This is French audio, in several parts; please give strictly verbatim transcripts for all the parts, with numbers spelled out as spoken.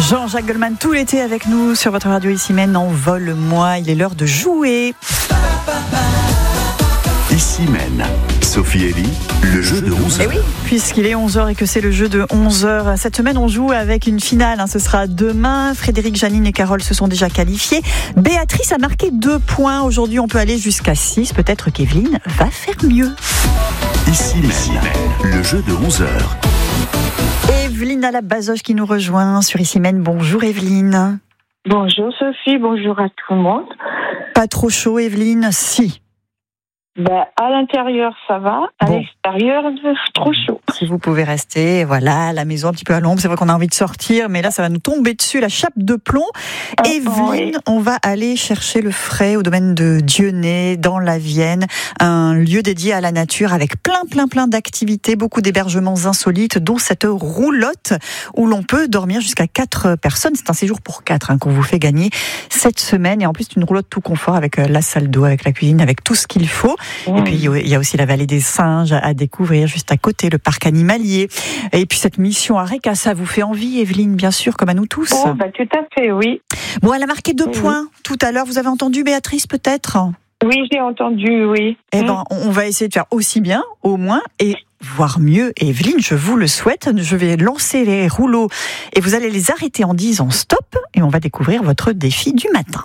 Jean-Jacques Goldman tout l'été avec nous sur votre radio Issy-Mène. Envole-moi, il est l'heure de jouer. Issy-Mène, Sophie Elie, le jeu de onze heures. Et oui, puisqu'il est onze heures et que c'est le jeu de onze heures. Cette semaine, on joue avec une finale. Hein, ce sera demain. Frédéric, Janine et Carole se sont déjà qualifiés. Béatrice a marqué deux points. Aujourd'hui, on peut aller jusqu'à six. Peut-être qu'Evelyne va faire mieux. Issy-Mène, le jeu de onze heures. Evelyne à la Bazoche qui nous rejoint sur Issy-Mène. Bonjour Evelyne. Bonjour Sophie, bonjour à tout le monde. Pas trop chaud Evelyne? Si. Ben, à l'intérieur ça va, à bon. l'extérieur c'est trop chaud. Si vous pouvez rester, voilà, à la maison un petit peu à l'ombre, c'est vrai qu'on a envie de sortir, mais là ça va nous tomber dessus, la chape de plomb. Ah, Evelyne, oui. on va aller chercher le frais au domaine de Dieunay, dans la Vienne, un lieu dédié à la nature avec plein plein plein d'activités, beaucoup d'hébergements insolites, dont cette roulotte où l'on peut dormir jusqu'à quatre personnes. C'est un séjour pour quatre hein, qu'on vous fait gagner cette semaine, et en plus c'est une roulotte tout confort avec la salle d'eau, avec la cuisine, avec tout ce qu'il faut. Et puis il y a aussi la vallée des singes à découvrir juste à côté, le parc animalier. Et puis cette mission à Réca, ça vous fait envie Evelyne, bien sûr, comme à nous tous. Oh, bah, tout à fait, oui. Bon, elle a marqué deux oui. points tout à l'heure. Vous avez entendu Béatrice peut-être? Oui, j'ai entendu, oui. Eh ben, on va essayer de faire aussi bien, au moins, et voire mieux. Et Evelyne, je vous le souhaite. Je vais lancer les rouleaux et vous allez les arrêter en disant stop, et on va découvrir votre défi du matin.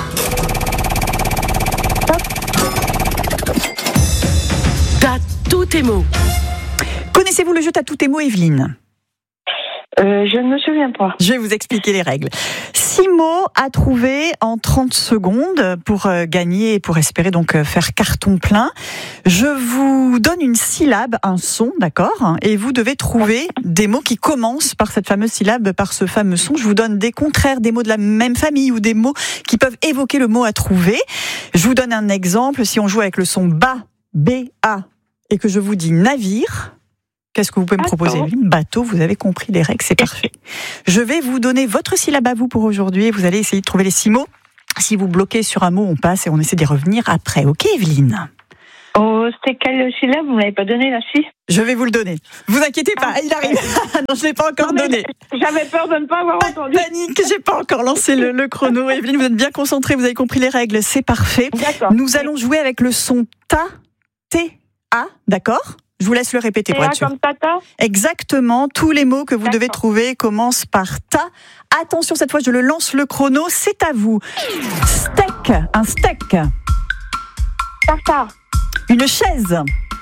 Tous tes mots. Connaissez-vous le jeu T'as tous tes mots, Evelyne? Euh, je ne me souviens pas. Je vais vous expliquer les règles. Six mots à trouver en trente secondes pour euh, gagner et pour espérer donc euh, faire carton plein. Je vous donne une syllabe, un son, d'accord? Et vous devez trouver des mots qui commencent par cette fameuse syllabe, par ce fameux son. Je vous donne des contraires, des mots de la même famille ou des mots qui peuvent évoquer le mot à trouver. Je vous donne un exemple. Si on joue avec le son ba, B, A, et que je vous dis navire, qu'est-ce que vous pouvez me proposer? Bateau, vous avez compris les règles, c'est parfait. Je vais vous donner votre syllabe à vous pour aujourd'hui et vous allez essayer de trouver les six mots. Si vous bloquez sur un mot, on passe et on essaie d'y revenir après. Ok, Evelyne? Oh, c'était quelle syllabe? Vous ne m'avez pas donné la scie? Je vais vous le donner. Vous inquiétez pas, ah, il arrive. Non, je ne l'ai pas encore non, donné. J'avais peur de ne pas avoir pas entendu. De panique, j'ai pas encore lancé le, le chrono. Evelyne, vous êtes bien concentrée, vous avez compris les règles, c'est parfait. D'accord. Nous allons jouer avec le son ta, T, A, d'accord? Je vous laisse le répéter pour être sûr. Comme tata? Exactement, tous les mots que vous D'accord. devez trouver commencent par ta. Attention, cette fois je le lance le chrono, c'est à vous. Steak, un steak. Tartare. Une chaise.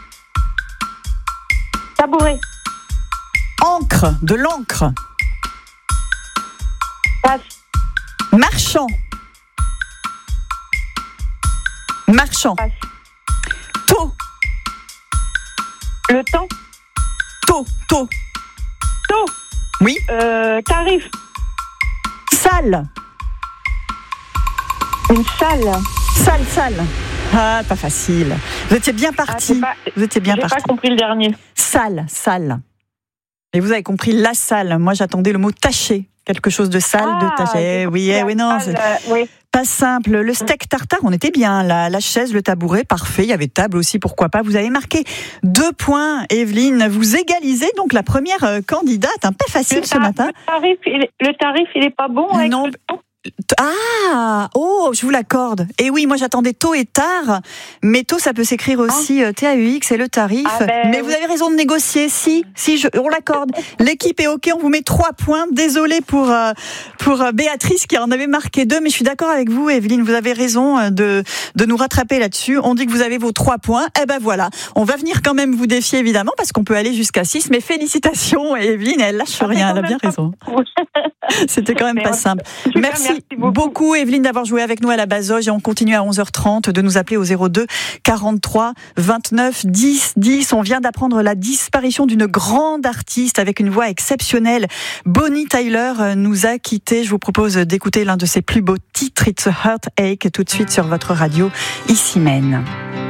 Tabouret. Encre, de l'encre. Passe. Marchand. Marchand. Passe. Taux. Le temps. Taux, taux. Taux. Oui. Euh, tarif. Salle. Une salle. Salle, salle. Ah, pas facile. Vous étiez bien parti. Ah, vous étiez bien J'ai parti. pas compris le dernier. Salle, salle. Et vous avez compris la salle. Moi, j'attendais le mot taché. Quelque chose de sale, Ah, de taché. Oui, eh, oui, non. salle, euh, oui. Pas simple. Le steak tartare, on était bien. La, la chaise, le tabouret, parfait. Il y avait table aussi, pourquoi pas. Vous avez marqué deux points, Evelyne. Vous égalisez donc la première euh, candidate. Hein, pas facile Le ce tar- matin. Le tarif, il est, le tarif, il est pas bon avec Non. le temps. Ah, oh, je vous l'accorde. Et oui, moi j'attendais tôt et tard, mais tôt ça peut s'écrire aussi euh, T A U X et le tarif. Ah ben, mais oui. vous avez raison de négocier, si, si, je, on l'accorde. L'équipe est ok, on vous met trois points. Désolée pour euh, pour euh, Béatrice qui en avait marqué deux, mais je suis d'accord avec vous, Evelyne. Vous avez raison euh, de de nous rattraper là-dessus. On dit que vous avez vos trois points. Eh ben voilà, on va venir quand même vous défier évidemment parce qu'on peut aller jusqu'à six. Mais félicitations, Evelyne, elle lâche Ah, rien, elle a bien raison. C'était quand même pas simple. Super, Merci, merci beaucoup. beaucoup, Evelyne, d'avoir joué avec nous à la Bazoche, et on continue à onze heures trente de nous appeler au zéro deux quarante-trois vingt-neuf dix dix. On vient d'apprendre la disparition d'une grande artiste avec une voix exceptionnelle. Bonnie Tyler nous a quittés. Je vous propose d'écouter l'un de ses plus beaux titres, It's a Heartache, tout de suite sur votre radio Issy-Mène.